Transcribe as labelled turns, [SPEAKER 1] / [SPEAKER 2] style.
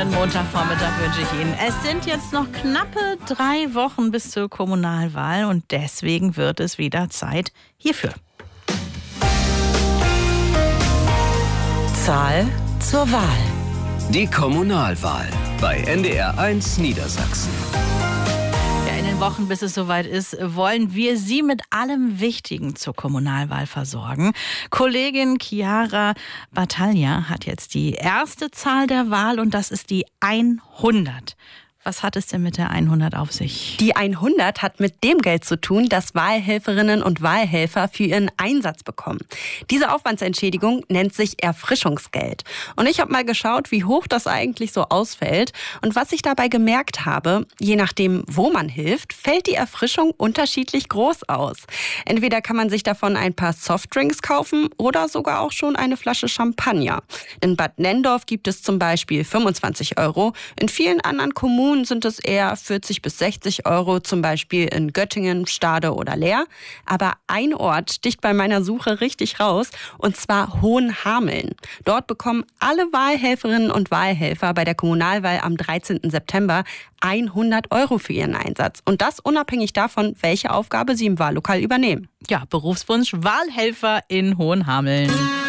[SPEAKER 1] schönen Montagvormittag wünsche ich Ihnen. Es sind jetzt noch knappe 3 Wochen bis zur Kommunalwahl und deswegen wird es wieder Zeit hierfür.
[SPEAKER 2] Zahl zur Wahl.
[SPEAKER 3] Die Kommunalwahl bei NDR1 Niedersachsen.
[SPEAKER 1] In den Wochen, bis es soweit ist, wollen wir Sie mit allem Wichtigen zur Kommunalwahl versorgen. Kollegin Chiara Battaglia hat jetzt die erste Zahl der Wahl und das ist die 100. Was hat es denn mit der 100 auf sich?
[SPEAKER 4] Die 100 hat mit dem Geld zu tun, das Wahlhelferinnen und Wahlhelfer für ihren Einsatz bekommen. Diese Aufwandsentschädigung nennt sich Erfrischungsgeld. Und ich habe mal geschaut, wie hoch das eigentlich so ausfällt. Und was ich dabei gemerkt habe, je nachdem, wo man hilft, fällt die Erfrischung unterschiedlich groß aus. Entweder kann man sich davon ein paar Softdrinks kaufen oder sogar auch schon eine Flasche Champagner. In Bad Nenndorf gibt es zum Beispiel 25 €. In vielen anderen Kommunen sind es eher 40 bis 60 €, zum Beispiel in Göttingen, Stade oder Leer. Aber ein Ort sticht bei meiner Suche richtig raus, und zwar Hohenhameln. Dort bekommen alle Wahlhelferinnen und Wahlhelfer bei der Kommunalwahl am 13. September 100 € für ihren Einsatz. Und das unabhängig davon, welche Aufgabe sie im Wahllokal übernehmen.
[SPEAKER 1] Ja, Berufswunsch Wahlhelfer in Hohenhameln.